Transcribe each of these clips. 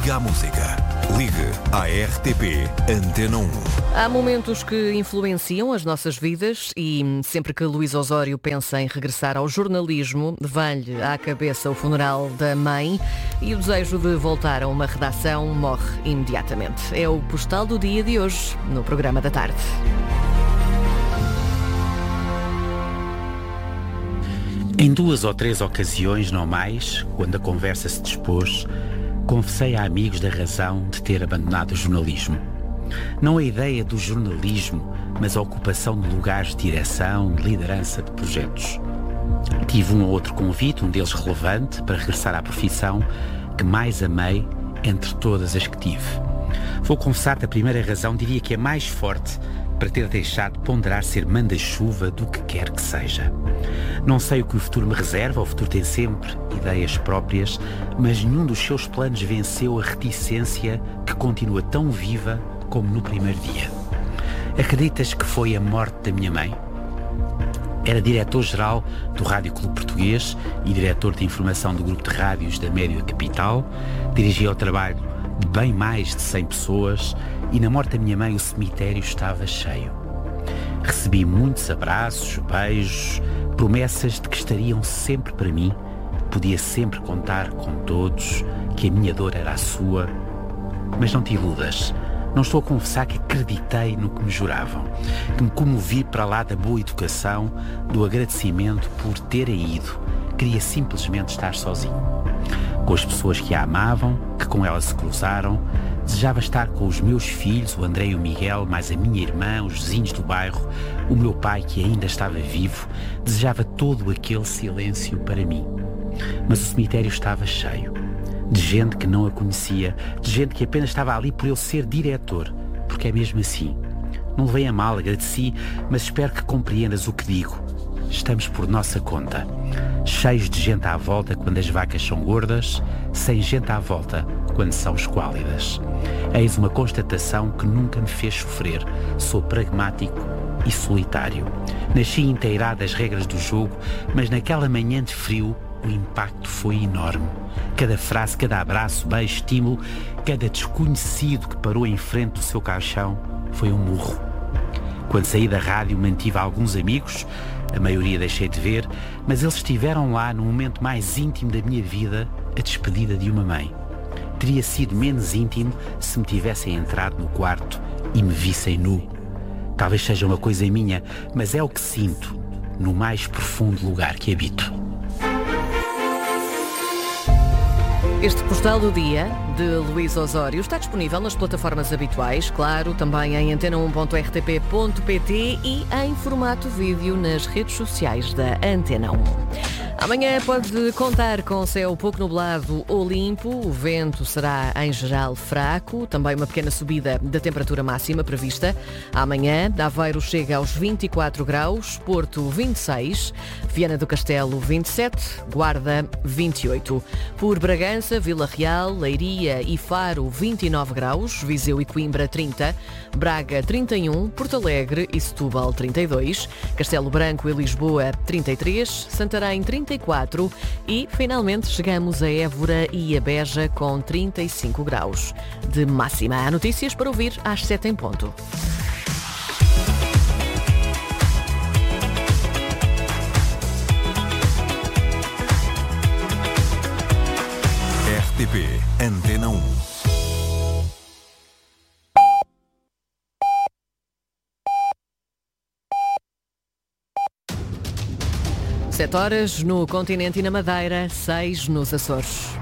Liga à música. Ligue à RTP Antena 1. Há momentos que influenciam as nossas vidas e sempre que Luís Osório pensa em regressar ao jornalismo, vem-lhe à cabeça o funeral da mãe e o desejo de voltar a uma redação morre imediatamente. É o postal do dia de hoje, no programa da tarde. Em 2 ou 3 ocasiões, não mais, quando a conversa se dispôs, confessei a amigos da razão de ter abandonado o jornalismo. Não a ideia do jornalismo, mas a ocupação de lugares de direção, de liderança de projetos. Tive um ou outro convite, um deles relevante, para regressar à profissão que mais amei entre todas as que tive. Vou confessar-te a primeira razão, diria que é mais forte, para ter deixado de ponderar ser manda-chuva do que quer que seja. Não sei o que o futuro me reserva, o futuro tem sempre ideias próprias, mas nenhum dos seus planos venceu a reticência que continua tão viva como no primeiro dia. Acreditas que foi a morte da minha mãe? Era diretor-geral do Rádio Clube Português e diretor de informação do grupo de rádios da Média Capital, dirigia o trabalho de bem mais de 100 pessoas e na morte da minha mãe o cemitério estava cheio. Recebi muitos abraços, beijos, promessas de que estariam sempre para mim, podia sempre contar com todos, que a minha dor era a sua. Mas não te iludas, não estou a confessar que acreditei no que me juravam, que me comovi para lá da boa educação, do agradecimento por terem ido. Queria simplesmente estar sozinho, com as pessoas que a amavam, que com ela se cruzaram. Desejava estar com os meus filhos, o André e o Miguel, mais a minha irmã, os vizinhos do bairro, o meu pai que ainda estava vivo. Desejava todo aquele silêncio para mim. Mas o cemitério estava cheio, de gente que não a conhecia, de gente que apenas estava ali por eu ser diretor, porque é mesmo assim. Não levei a mal, agradeci, mas espero que compreendas o que digo. Estamos por nossa conta, cheios de gente à volta quando as vacas são gordas, sem gente à volta quando são esquálidas. Eis uma constatação que nunca me fez sofrer. Sou pragmático e solitário. Nasci inteirado das regras do jogo, mas naquela manhã de frio o impacto foi enorme. Cada frase, cada abraço, beijo, estímulo, cada desconhecido que parou em frente do seu caixão foi um murro. Quando saí da rádio mantive alguns amigos, a maioria deixei de ver, mas eles estiveram lá no momento mais íntimo da minha vida, a despedida de uma mãe. Teria sido menos íntimo se me tivessem entrado no quarto e me vissem nu. Talvez seja uma coisa minha, mas é o que sinto no mais profundo lugar que habito. Este postal do dia, de Luís Osório, está disponível nas plataformas habituais, claro, também em antena1.rtp.pt e em formato vídeo nas redes sociais da Antena 1. Amanhã pode contar com céu pouco nublado ou limpo, o vento será em geral fraco, também uma pequena subida da temperatura máxima prevista. Amanhã, Aveiro chega aos 24 graus, Porto 26, Viana do Castelo 27, Guarda 28. Por Bragança, Vila Real, Leiria e Faro 29 graus, Viseu e Coimbra 30, Braga 31, Porto Alegre e Setúbal 32, Castelo Branco e Lisboa 33, Santarém 34 e, finalmente, chegamos a Évora e a Beja com 35 graus de máxima. Há notícias para ouvir às 7 em ponto. RTP Antena 1. Sete horas no continente e na Madeira, 6 nos Açores.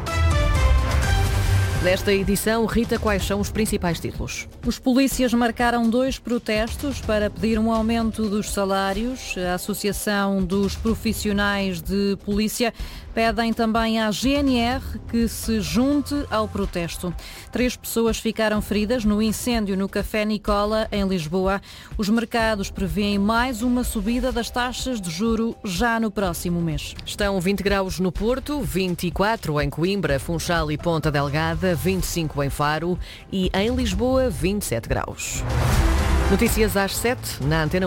Nesta edição, Rita, quais são os principais títulos? Os polícias marcaram 2 protestos para pedir um aumento dos salários. A Associação dos Profissionais de Polícia pedem também à GNR que se junte ao protesto. 3 pessoas ficaram feridas no incêndio no Café Nicola, em Lisboa. Os mercados prevêem mais uma subida das taxas de juro já no próximo mês. Estão 20 graus no Porto, 24 em Coimbra, Funchal e Ponta Delgada, 25 em Faro e em Lisboa 27 graus. Notícias às 7 na Antena 1. A edição é de Rita Fernandes. Rita Fernandes. 7 horas. No continente e na Madeira, 6 nos Açores. Nesta edição, Rita, quais são os principais títulos? Os polícias marcaram 2 protestos para pedir um aumento dos salários. A Associação dos Profissionais de Polícia pedem também à GNR que se junte ao protesto. 3 pessoas ficaram feridas no incêndio no Café Nicola, em Lisboa. Os mercados prevêem mais uma subida das taxas de juro já no próximo mês. Estão 20 graus no Porto, 24 em Coimbra, Funchal e Ponta Delgada, 25 em Faro e em Lisboa 27 graus. Notícias às 7 na Antena 1. A edição é de Rita Fernandes.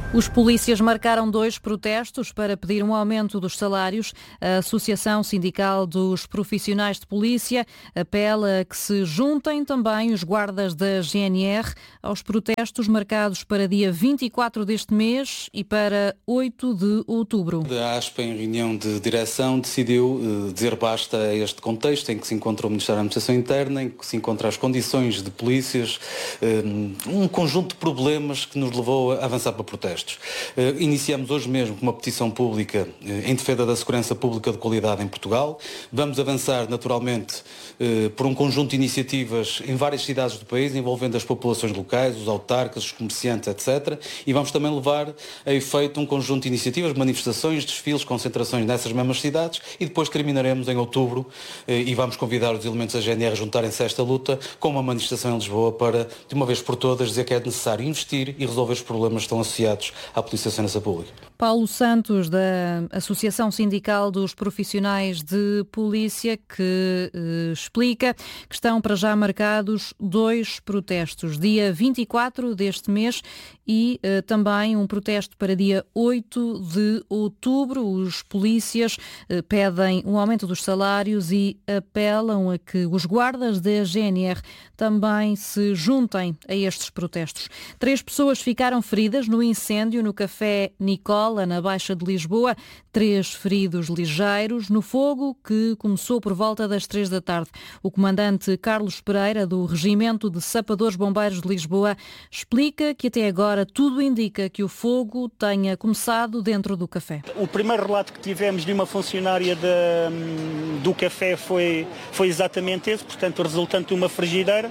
Os polícias marcaram 2 protestos para pedir um aumento dos salários. A Associação Sindical dos Profissionais de Polícia apela a que se juntem também os guardas da GNR aos protestos marcados para dia 24 deste mês e para 8 de outubro. A ASP, em reunião de direção, decidiu dizer basta a este contexto em que se encontra o Ministério da Administração Interna, em que se encontram as condições de polícias, um conjunto de problemas que nos levou a avançar para protestos. Iniciamos hoje mesmo uma petição pública em defesa da segurança pública de qualidade em Portugal. Vamos avançar naturalmente por um conjunto de iniciativas em várias cidades do país, envolvendo as populações locais, os autarcas, os comerciantes, etc. E vamos também levar a efeito um conjunto de iniciativas, manifestações, desfiles, concentrações nessas mesmas cidades e depois terminaremos em outubro e vamos convidar os elementos da GNR a juntarem-se a esta luta com uma manifestação em Lisboa para, de uma vez por todas, dizer que é necessário investir e resolver os problemas que estão associados à Polícia de Segurança Pública. Paulo Santos, da Associação Sindical dos Profissionais de Polícia, que explica que estão para já marcados 2 protestos, dia 24 deste mês e também um protesto para dia 8 de outubro. Os polícias pedem um aumento dos salários e apelam a que os guardas da GNR também se juntem a estes protestos. 3 pessoas ficaram feridas no incêndio no Café Nicola, na Baixa de Lisboa. 3 feridos ligeiros no fogo que começou por volta das 3 da tarde. O comandante Carlos Pereira, do Regimento de Sapadores Bombeiros de Lisboa, explica que até agora tudo indica que o fogo tenha começado dentro do café. O primeiro relato que tivemos de uma funcionária do café foi exatamente esse, portanto, resultante de uma frigideira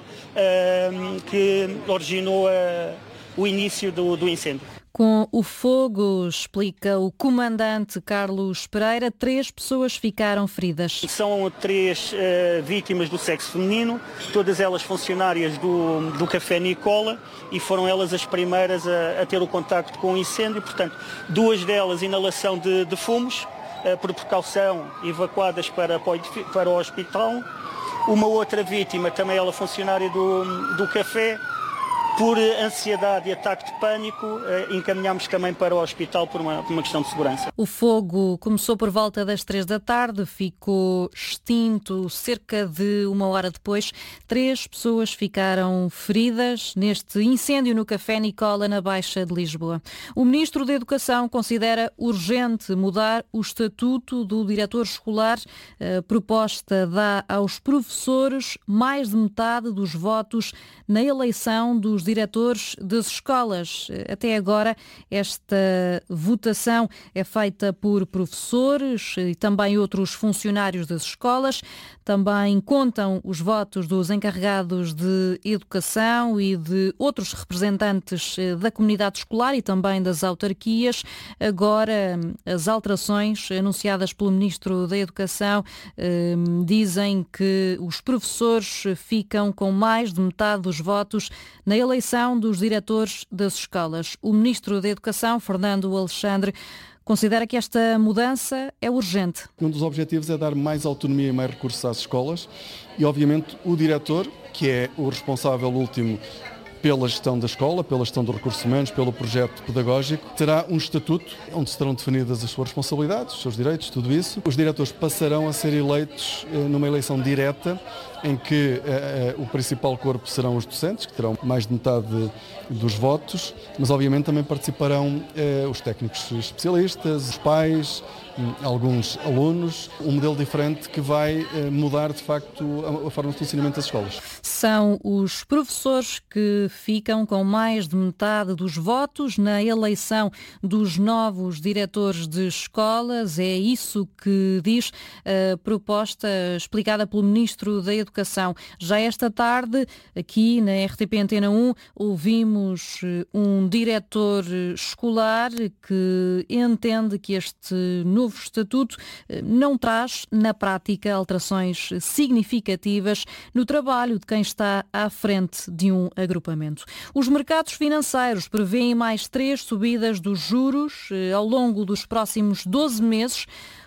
que originou o início do incêndio. Com o fogo, explica o comandante Carlos Pereira, 3 pessoas ficaram feridas. São 3 vítimas do sexo feminino, todas elas funcionárias do Café Nicola, e foram elas as primeiras a ter o contacto com o incêndio. Portanto, 2 delas inalação de fumos, por precaução evacuadas para o hospital. Uma outra vítima, também ela funcionária do café, por ansiedade e ataque de pânico, encaminhámos também para o hospital por uma questão de segurança. O fogo começou por volta das 3 da tarde, ficou extinto cerca de 1 hora depois. 3 pessoas ficaram feridas neste incêndio no Café Nicola, na Baixa de Lisboa. O Ministro da Educação considera urgente mudar o estatuto do diretor escolar. A proposta dá aos professores mais de metade dos votos na eleição dos diretores das escolas. Até agora, esta votação é feita por professores e também outros funcionários das escolas. Também contam os votos dos encarregados de educação e de outros representantes da comunidade escolar e também das autarquias. Agora, as alterações anunciadas pelo Ministro da Educação dizem que os professores ficam com mais de metade dos votos na eleição dos diretores das escolas. O Ministro da Educação, Fernando Alexandre, considera que esta mudança é urgente. Um dos objetivos é dar mais autonomia e mais recursos às escolas e, obviamente, o diretor, que é o responsável último pela gestão da escola, pela gestão dos recursos humanos, pelo projeto pedagógico, terá um estatuto onde estarão definidas as suas responsabilidades, os seus direitos, tudo isso. Os diretores passarão a ser eleitos numa eleição direta, em que o principal corpo serão os docentes, que terão mais de metade dos votos, mas obviamente também participarão os técnicos especialistas, os pais, alguns alunos, um modelo diferente que vai mudar de facto a forma de funcionamento das escolas. São os professores que ficam com mais de metade dos votos na eleição dos novos diretores de escolas. É isso que diz a proposta explicada pelo Ministro da Educação. Já esta tarde, aqui na RTP Antena 1, ouvimos um diretor escolar que entende que este novo estatuto não traz, na prática, alterações significativas no trabalho de quem está à frente de um agrupamento. Os mercados financeiros prevêem mais 3 subidas dos juros ao longo dos próximos 12 meses.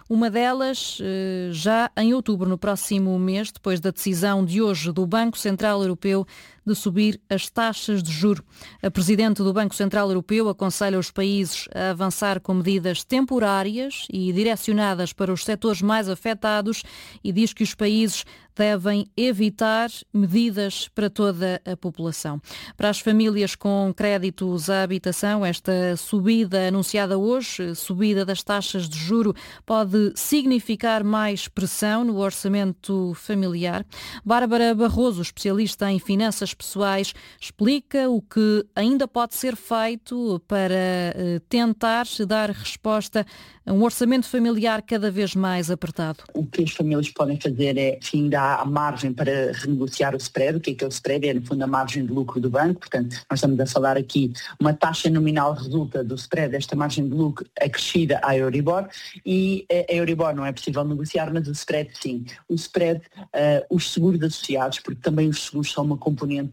Uma delas já em outubro, no próximo mês, depois da decisão de hoje do Banco Central Europeu de subir as taxas de juro. A Presidente do Banco Central Europeu aconselha os países a avançar com medidas temporárias e direcionadas para os setores mais afetados e diz que os países devem evitar medidas para toda a população. Para as famílias com créditos à habitação, esta subida anunciada hoje, subida das taxas de juro, pode significar mais pressão no orçamento familiar. Bárbara Barroso, especialista em finanças pessoais, explica o que ainda pode ser feito para tentar dar resposta a um orçamento familiar cada vez mais apertado. O que as famílias podem fazer é, sim, dar a margem para renegociar o spread. O que é o spread? É, no fundo, a margem de lucro do banco. Portanto, nós estamos a falar aqui, uma taxa nominal resulta do spread, esta margem de lucro acrescida à Euribor, e a Euribor não é possível negociar, mas o spread sim. O spread, os seguros associados, porque também os seguros são uma componente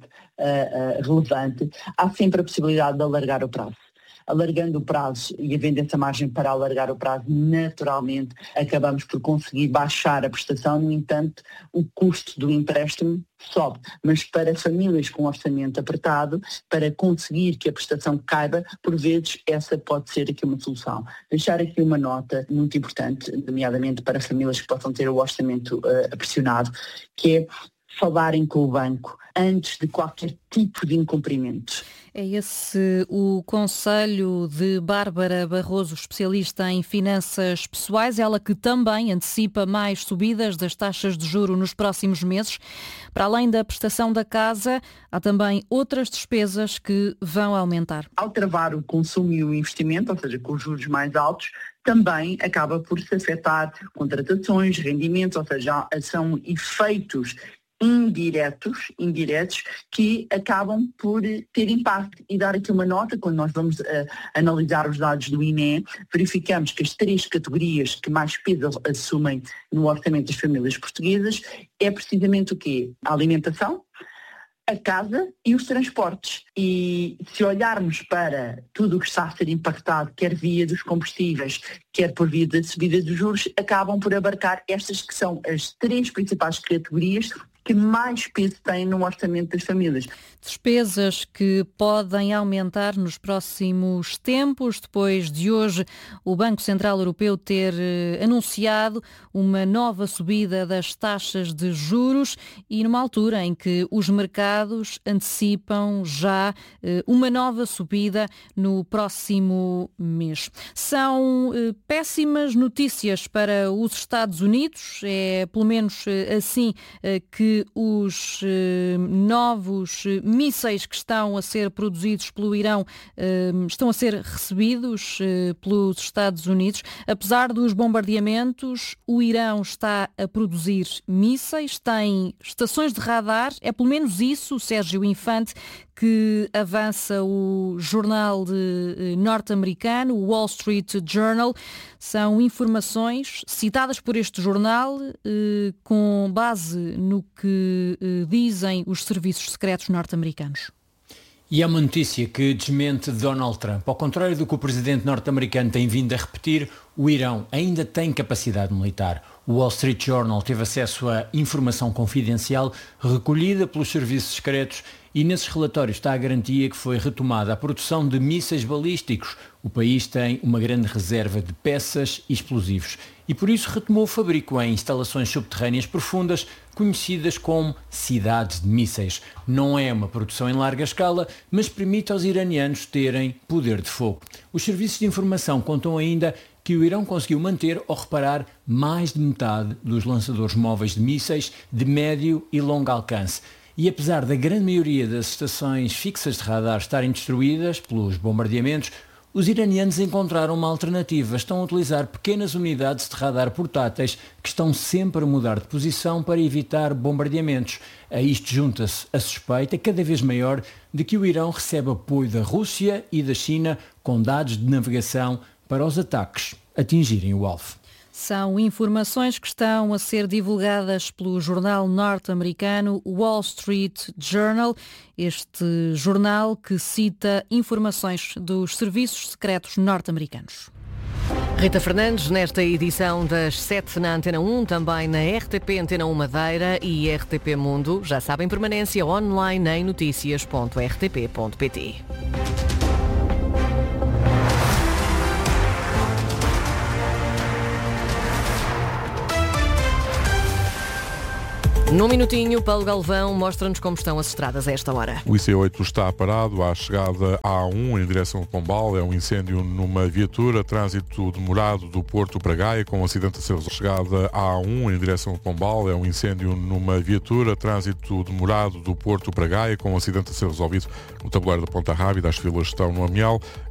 relevante, há sempre a possibilidade de alargar o prazo. Alargando o prazo e havendo essa margem para alargar o prazo, naturalmente acabamos por conseguir baixar a prestação. No entanto, o custo do empréstimo sobe. Mas para famílias com orçamento apertado, para conseguir que a prestação caiba, por vezes essa pode ser aqui uma solução. Deixar aqui uma nota muito importante, nomeadamente para famílias que possam ter o orçamento pressionado, que é falarem com o banco antes de qualquer tipo de incumprimento. É esse o conselho de Bárbara Barroso, especialista em finanças pessoais, ela que também antecipa mais subidas das taxas de juro nos próximos meses. Para além da prestação da casa, há também outras despesas que vão aumentar. Ao travar o consumo e o investimento, ou seja, com os juros mais altos, também acaba por se afetar contratações, rendimentos, ou seja, são efeitos indiretos que acabam por ter impacto. E dar aqui uma nota, quando nós vamos analisar os dados do INE, verificamos que as 3 categorias que mais peso assumem no orçamento das famílias portuguesas é precisamente o quê? A alimentação, a casa e os transportes. E se olharmos para tudo o que está a ser impactado, quer via dos combustíveis, quer por via da subida dos juros, acabam por abarcar estas que são as 3 principais categorias que mais peso têm no orçamento das famílias. Despesas que podem aumentar nos próximos tempos, depois de hoje o Banco Central Europeu ter anunciado uma nova subida das taxas de juros e numa altura em que os mercados antecipam já uma nova subida no próximo mês. São péssimas notícias para os Estados Unidos, é pelo menos assim que os novos mísseis que estão a ser produzidos pelo Irão estão a ser recebidos pelos Estados Unidos. Apesar dos bombardeamentos, o Irão está a produzir mísseis, tem estações de radar, é pelo menos isso, Sérgio Infante, que avança o jornal norte-americano, o Wall Street Journal. São informações citadas por este jornal com base no que dizem os serviços secretos norte-americanos. E é uma notícia que desmente Donald Trump. Ao contrário do que o presidente norte-americano tem vindo a repetir, o Irão ainda tem capacidade militar. O Wall Street Journal teve acesso a informação confidencial recolhida pelos serviços secretos e nesses relatórios está a garantia que foi retomada a produção de mísseis balísticos. O país tem uma grande reserva de peças e explosivos e por isso retomou o fabrico em instalações subterrâneas profundas conhecidas como cidades de mísseis. Não é uma produção em larga escala, mas permite aos iranianos terem poder de fogo. Os serviços de informação contam ainda que o Irão conseguiu manter ou reparar mais de metade dos lançadores móveis de mísseis de médio e longo alcance. E apesar da grande maioria das estações fixas de radar estarem destruídas pelos bombardeamentos, os iranianos encontraram uma alternativa. Estão a utilizar pequenas unidades de radar portáteis que estão sempre a mudar de posição para evitar bombardeamentos. A isto junta-se a suspeita cada vez maior de que o Irão recebe apoio da Rússia e da China com dados de navegação para os ataques atingirem o alvo. São informações que estão a ser divulgadas pelo jornal norte-americano Wall Street Journal, este jornal que cita informações dos serviços secretos norte-americanos. Rita Fernandes, nesta edição das 7 na Antena 1, também na RTP Antena 1 Madeira e RTP Mundo. Já sabem, permanência online em noticias.rtp.pt. Num minutinho, Paulo Galvão mostra-nos como estão as estradas a esta hora. O IC8 está parado à chegada à A1 em direção ao Pombal. É um incêndio numa viatura. Trânsito demorado do Porto para Gaia com acidente a ser resolvido. Chegada à A1 em direção ao Pombal. É um incêndio numa viatura. Trânsito demorado do Porto para Gaia com acidente a ser resolvido no tabuleiro da Ponta Rábida. As filas estão no Amial.